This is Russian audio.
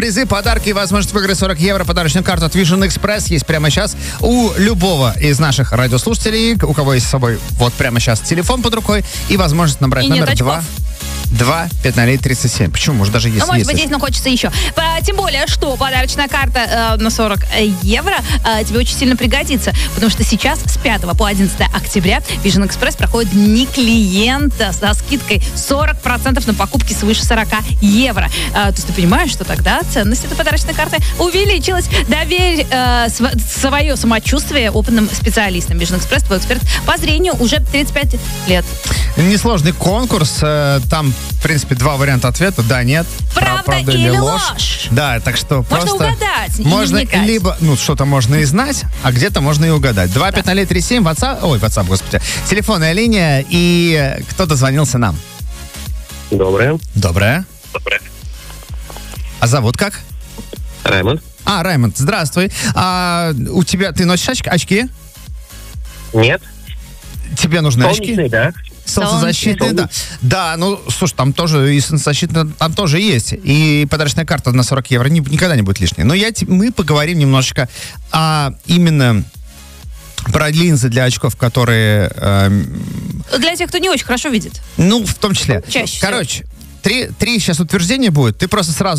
Призы, подарки и возможность выиграть 40 евро. Подарочную карту от Vision Express есть прямо сейчас у любого из наших радиослушателей, у кого есть с собой вот прямо сейчас телефон под рукой и возможность набрать номер 2-5-0-37. Почему? Может, даже если может быть, здесь, но хочется еще. Тем более, что подарочная карта на 40 евро тебе очень сильно пригодится, потому что сейчас с 5 по 11 октября Vision Express проходит Дни клиента со скидкой 40% на покупки свыше 40 евро. То есть ты понимаешь, что тогда ценность этой подарочной карты увеличилась. Доверь свое самочувствие опытным специалистам. Vision Express, твой эксперт по зрению уже 35 лет. Несложный конкурс. Там, в принципе, два варианта ответа. Да, нет. Правда или ложь. Да, так что можно просто... угадать и можно не вникать. либо, что-то можно и знать, а где-то можно и угадать. 2-5-0-37, WhatsApp, господи. Телефонная линия, и кто дозвонился нам? Доброе. Доброе. А зовут как? Раймонд. Раймонд, здравствуй. У тебя, ты носишь очки? Нет. Тебе нужны очки? Да. Солнцезащитные, да. Да, слушай, там тоже и солнцезащитные, там тоже есть. И подарочная карта на 40 евро никогда не будет лишней. Но мы поговорим немножечко именно про линзы для очков, которые... Для тех, кто не очень хорошо видит. в том числе. Чаще Короче, три сейчас утверждения будет. Ты просто сразу